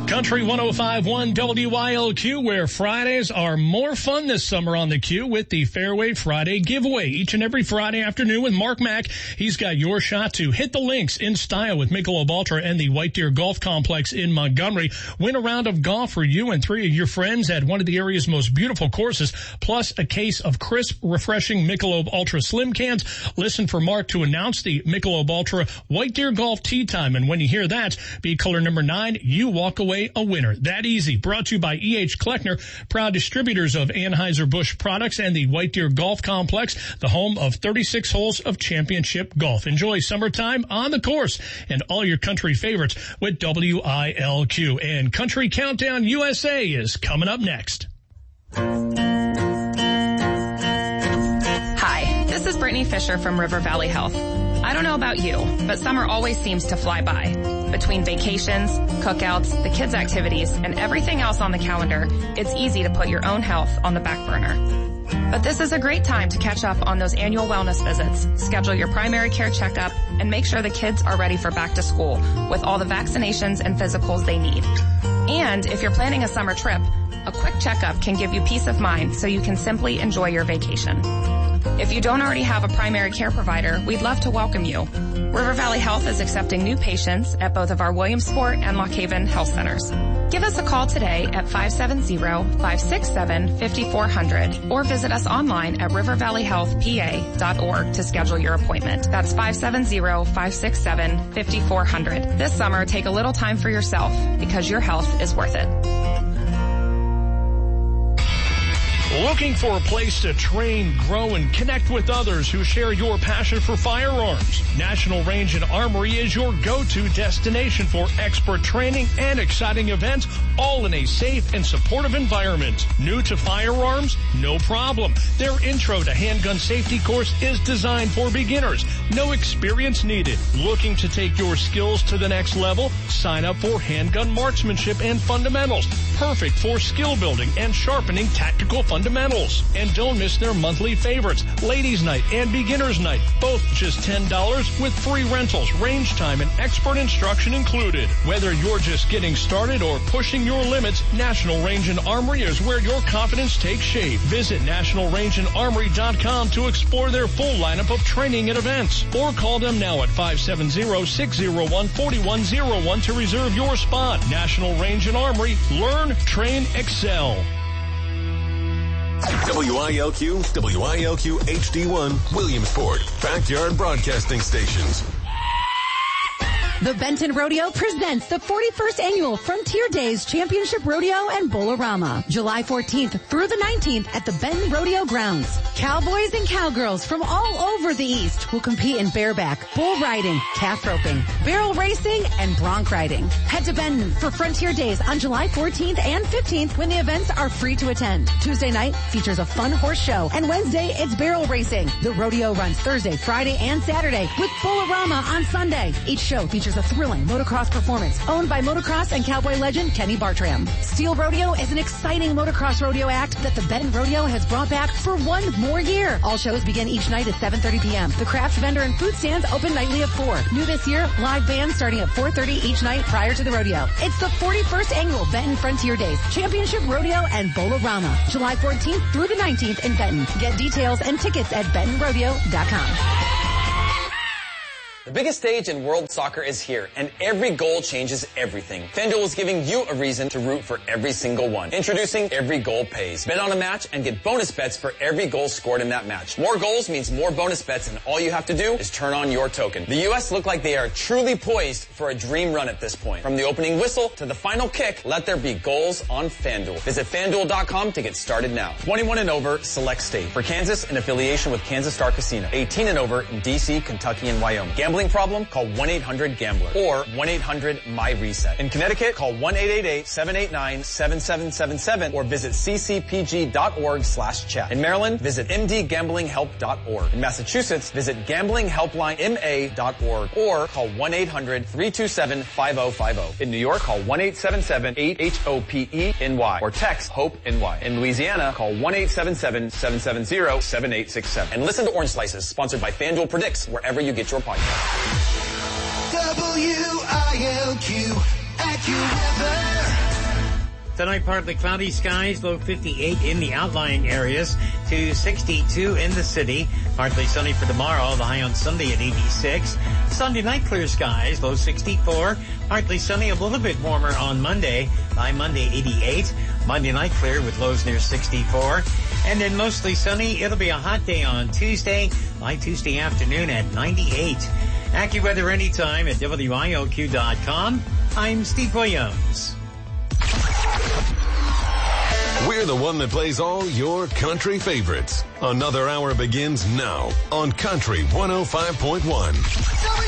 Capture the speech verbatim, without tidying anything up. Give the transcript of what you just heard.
Country one oh five point one W I L Q, where Fridays are more fun this summer on the Q with the Fairway Friday giveaway. Each and every Friday afternoon with Mark Mack, he's got your shot to hit the links in style with Michelob Ultra and the White Deer Golf Complex in Montgomery. Win a round of golf for you and three of your friends at one of the area's most beautiful courses, plus a case of crisp, refreshing Michelob Ultra Slim cans. Listen for Mark to announce the Michelob Ultra White Deer Golf Tee Time, and when you hear that, be color number nine, you walk away a winner. That easy. Brought to you by E H. Kleckner, proud distributors of Anheuser-Busch products and the White Deer Golf Complex, the home of thirty-six holes of championship golf. Enjoy summertime on the course and all your country favorites with W I L Q. And Country Countdown U S A is coming up next. Hi, this is Brittany Fisher from River Valley Health. I don't know about you, but summer always seems to fly by. Between vacations, cookouts, the kids' activities, and everything else on the calendar, it's easy to put your own health on the back burner. But this is a great time to catch up on those annual wellness visits, schedule your primary care checkup, and make sure the kids are ready for back to school with all the vaccinations and physicals they need. And if you're planning a summer trip, a quick checkup can give you peace of mind so you can simply enjoy your vacation. If you don't already have a primary care provider, we'd love to welcome you. River Valley Health is accepting new patients at both of our Williamsport and Lock Haven health centers. Give us a call today at five seven zero, five six seven, five four zero zero or visit us online at river valley health p a dot org to schedule your appointment. That's five seven zero, five six seven, five four zero zero. This summer, take a little time for yourself because your health is worth it. Looking for a place to train, grow, and connect with others who share your passion for firearms? National Range and Armory is your go-to destination for expert training and exciting events, all in a safe and supportive environment. New to firearms? No problem. Their Intro to Handgun Safety course is designed for beginners. No experience needed. Looking to take your skills to the next level? Sign up for Handgun Marksmanship and Fundamentals. Perfect for skill building and sharpening tactical fundamentals. Fundamentals. And don't miss their monthly favorites, Ladies Night and Beginners Night, both just ten dollars with free rentals, range time, and expert instruction included. Whether you're just getting started or pushing your limits, National Range and Armory is where your confidence takes shape. Visit national range and armory dot com to explore their full lineup of training and events. Or call them now at five seven zero, six zero one, four one zero one to reserve your spot. National Range and Armory. Learn, train, excel. W I L Q, W I L Q H D one, Williamsport, Backyard Broadcasting Stations. The Benton Rodeo presents the forty-first Annual Frontier Days Championship Rodeo and Bolorama, July fourteenth through the nineteenth at the Benton Rodeo Grounds. Cowboys and cowgirls from all over the East will compete in bareback, bull riding, calf roping, barrel racing, and bronc riding. Head to Benton for Frontier Days on July fourteenth and fifteenth when the events are free to attend. Tuesday night features a fun horse show, and Wednesday it's barrel racing. The rodeo runs Thursday, Friday, and Saturday with Bolorama on Sunday. Each show features a thrilling motocross performance owned by motocross and cowboy legend Kenny Bartram. Steel Rodeo is an exciting motocross rodeo act that the Benton Rodeo has brought back for one more year. All shows begin each night at seven thirty p.m. The crafts vendor and food stands open nightly at four. New this year, live bands starting at four thirty each night prior to the rodeo. It's the forty-first Annual Benton Frontier Days Championship Rodeo and Bolorama, July fourteenth through the nineteenth in Benton. Get details and tickets at benton rodeo dot com. The biggest stage in world soccer is here, and every goal changes everything. FanDuel is giving you a reason to root for every single one. Introducing Every Goal Pays. Bet on a match and get bonus bets for every goal scored in that match. More goals means more bonus bets, and all you have to do is turn on your token. The U S look like they are truly poised for a dream run at this point. From the opening whistle to the final kick, let there be goals on FanDuel. Visit FanDuel dot com to get started now. twenty-one and over, select state. For Kansas, in affiliation with Kansas Star Casino. eighteen and over in D C, Kentucky, and Wyoming. Gambling problem? Call one eight hundred gambler or one eight hundred M Y reset. In Connecticut, call one eight eight eight, seven eight nine, seven seven seven seven or visit c c p g dot org slash chat. In Maryland, visit m d gambling help dot org. In Massachusetts, visit gambling helpline m a dot org or call one eight hundred, three two seven, five oh five oh. In New York, call one eight seven seven, eight H O P E N Y or text HOPE-NY. In Louisiana, call one eight seven seven, seven seven zero, seven eight six seven. And listen to Orange Slices, sponsored by FanDuel Predicts, wherever you get your podcast. W I L Q, AccuWeather. Tonight, partly cloudy skies, low fifty-eight in the outlying areas to sixty-two in the city. Partly sunny for tomorrow, the high on Sunday at eighty-six. Sunday night, clear skies, low sixty-four. Partly sunny, a little bit warmer on Monday, high Monday eighty-eight. Monday night clear with lows near sixty-four. And then mostly sunny, it'll be a hot day on Tuesday, by Tuesday afternoon at ninety-eight. AccuWeather anytime at W I L Q dot com. I'm Steve Williams. We're the one that plays all your country favorites. Another hour begins now on Country one oh five point one.